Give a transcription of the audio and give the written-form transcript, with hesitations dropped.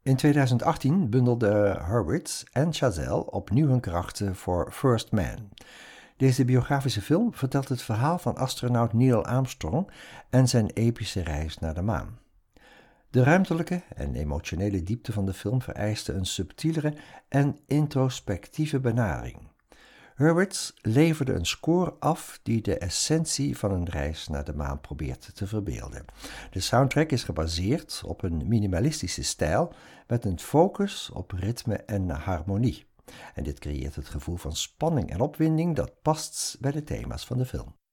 In 2018 bundelden Hurwitz en Chazelle opnieuw hun krachten voor First Man. Deze biografische film vertelt het verhaal van astronaut Neil Armstrong en zijn epische reis naar de maan. De ruimtelijke en emotionele diepte van de film vereiste een subtielere en introspectieve benadering. Hurwitz leverde een score af die de essentie van een reis naar de maan probeert te verbeelden. De soundtrack is gebaseerd op een minimalistische stijl met een focus op ritme en harmonie. En dit creëert het gevoel van spanning en opwinding dat past bij de thema's van de film.